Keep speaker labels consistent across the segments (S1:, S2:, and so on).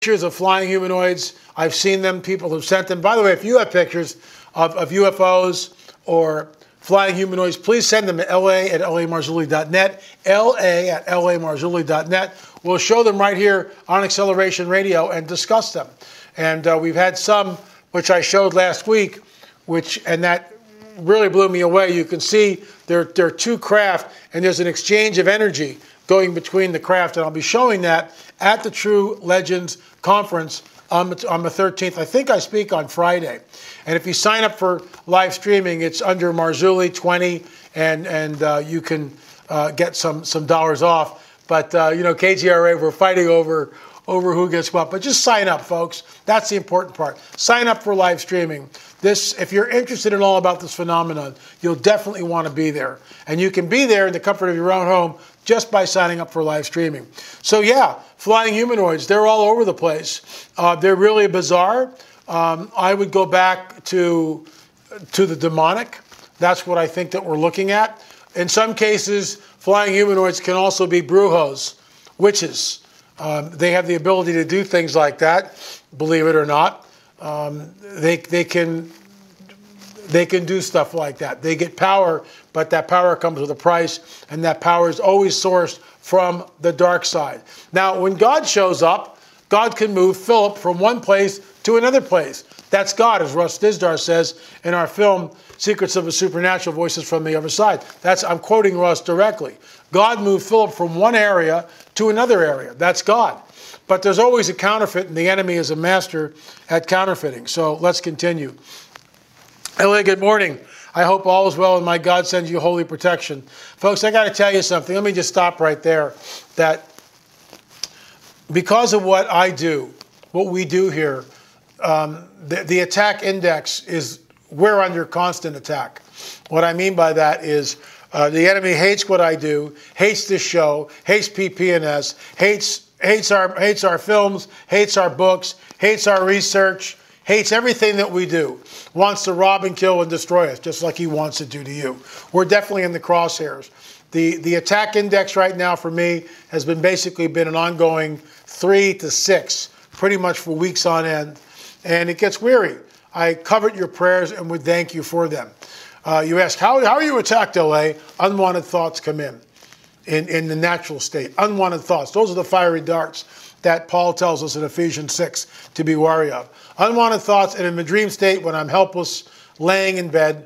S1: pictures of flying humanoids. I've seen them. People have sent them. By the way, if you have pictures of UFOs or flying humanoids, please send them to la@lamarzulli.net, la@lamarzulli.net. We'll show them right here on Acceleration Radio and discuss them. And we've had some, which I showed last week, and that really blew me away. You can see there are two craft, and there's an exchange of energy going between the craft, and I'll be showing that at the True Legends Conference on the 13th. I think I speak on Friday. And if you sign up for live streaming, it's under Marzulli 20, and you can get some dollars off. But, KGRA, we're fighting over who gets what. But just sign up, folks. That's the important part. Sign up for live streaming. If you're interested in all about this phenomenon, you'll definitely want to be there. And you can be there in the comfort of your own home just by signing up for live streaming. So yeah, flying humanoids, they're all over the place. They're really bizarre. I would go back to the demonic. That's what I think that we're looking at. In some cases, flying humanoids can also be brujos, witches. They have the ability to do things like that, believe it or not. They can do stuff like that. They get power, but that power comes with a price, and that power is always sourced from the dark side. Now, when God shows up, God can move Philip from one place to another place. That's God, as Russ Dizdar says in our film, Secrets of a Supernatural, Voices from the Other Side. I'm quoting Russ directly. God moved Philip from one area to another area. That's God. But there's always a counterfeit, and the enemy is a master at counterfeiting. So let's continue. LA, good morning. I hope all is well and my God sends you holy protection. Folks, I got to tell you something. Let me just stop right there. That because of what I do, what we do here, the attack index is we're under constant attack. What I mean by that is the enemy hates what I do, hates this show, hates PPNS, hates our films, hates our books, hates our research, hates everything that we do, wants to rob and kill and destroy us, just like he wants to do to you. We're definitely in the crosshairs. The attack index right now for me has basically been an ongoing 3 to 6, pretty much for weeks on end, and it gets weary. I covet your prayers and would thank you for them. You ask, how are you attacked, LA? Unwanted thoughts come in the natural state. Unwanted thoughts. Those are the fiery darts that Paul tells us in Ephesians 6 to be wary of. Unwanted thoughts, and in the dream state, when I'm helpless, laying in bed,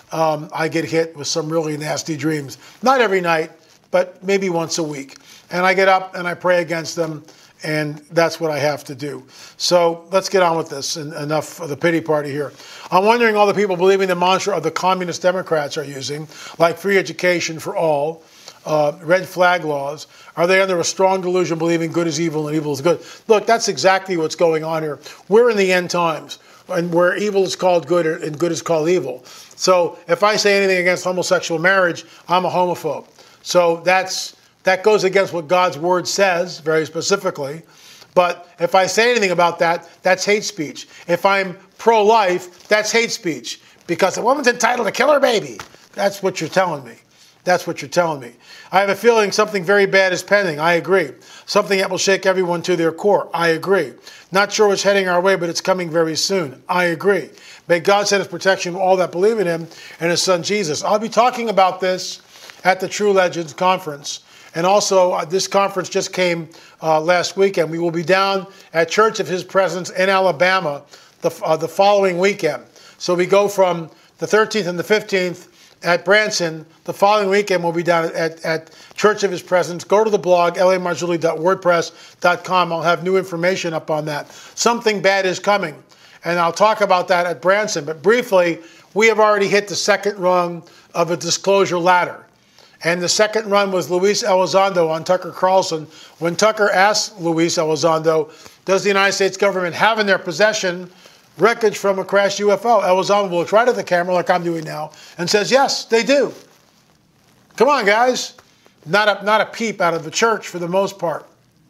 S1: I get hit with some really nasty dreams. Not every night, but maybe once a week. And I get up and I pray against them, and that's what I have to do. So let's get on with this. Enough of the pity party here. I'm wondering all the people believing the mantra of the communist Democrats are using, like free education for all, red flag laws, are they under a strong delusion believing good is evil and evil is good? Look, that's exactly what's going on here. We're in the end times, and where evil is called good and good is called evil. So if I say anything against homosexual marriage, I'm a homophobe. So that goes against what God's word says very specifically. But if I say anything about that, that's hate speech. If I'm pro-life, that's hate speech, because a woman's entitled to kill her baby. That's what you're telling me. That's what you're telling me. I have a feeling something very bad is pending. I agree. Something that will shake everyone to their core. I agree. Not sure what's heading our way, but it's coming very soon. I agree. May God send his protection to all that believe in him and his son Jesus. I'll be talking about this at the True Legends Conference. And also, this conference just came last weekend. We will be down at Church of His Presence in Alabama the following weekend. So we go from the 13th and the 15th at Branson. The following weekend we'll be down at Church of His Presence. Go to the blog, lamarzulli.wordpress.com. I'll have new information up on that. Something bad is coming, and I'll talk about that at Branson. But briefly, we have already hit the second rung of a disclosure ladder. And the second run was Luis Elizondo on Tucker Carlson. When Tucker asked Luis Elizondo, does the United States government have in their possession wreckage from a crashed UFO? Elizondo looks right at the camera like I'm doing now and says, yes, they do. Come on, guys. Not a peep out of the church for the most part.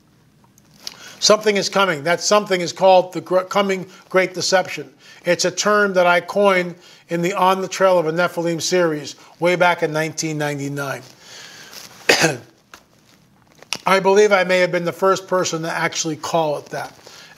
S1: Something is coming. That something is called the coming great deception. It's a term that I coined in the On the Trail of a Nephilim series way back in 1999. I believe I may have been the first person to actually call it that.